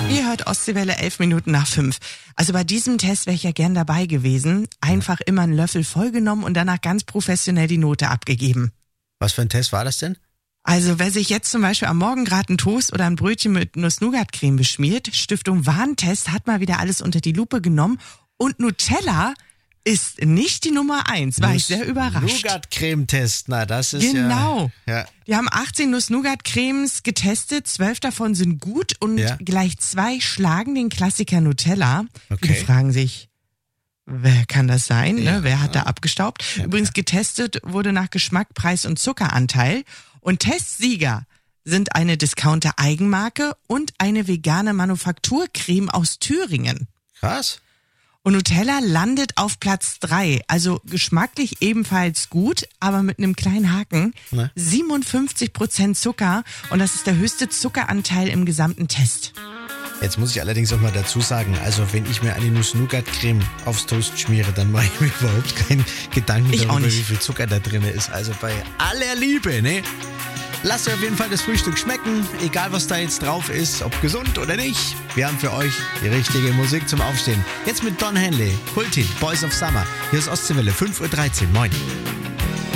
Ihr hört Ostseewelle 11:11. Also bei diesem Test wäre ich ja gern dabei gewesen. Einfach immer einen Löffel vollgenommen und danach ganz professionell die Note abgegeben. Was für ein Test war das denn? Also wer sich jetzt zum Beispiel am Morgen gerade einen Toast oder ein Brötchen mit Nuss-Nougat-Creme beschmiert, Stiftung Warentest hat mal wieder alles unter die Lupe genommen und Nutella ist nicht die Nummer 1, war ich sehr überrascht. Nougat-Creme-Test, na das ist genau. Ja. Die haben 18 Nuss-Nougat-Cremes getestet, 12 davon sind gut und gleich 2 schlagen den Klassiker Nutella. Okay. Die fragen sich, wer kann das sein? Ja. Ne? Wer hat da abgestaubt? Ja. Übrigens getestet wurde nach Geschmack, Preis und Zuckeranteil. Und Testsieger sind eine Discounter-Eigenmarke und eine vegane Manufakturcreme aus Thüringen. Krass. Und Nutella landet auf Platz 3, also geschmacklich ebenfalls gut, aber mit einem kleinen Haken. 57% Zucker und das ist der höchste Zuckeranteil im gesamten Test. Jetzt muss ich allerdings auch mal dazu sagen, also wenn ich mir eine Nuss-Nougat-Creme aufs Toast schmiere, dann mache ich mir überhaupt keinen Gedanken darüber, wie viel Zucker da drin ist. Also bei aller Liebe, ne? Lasst euch auf jeden Fall das Frühstück schmecken, egal was da jetzt drauf ist, ob gesund oder nicht. Wir haben für euch die richtige Musik zum Aufstehen. Jetzt mit Don Henley, Kultin, Boys of Summer. Hier ist Ostseewelle, 5:13 Uhr. Moin.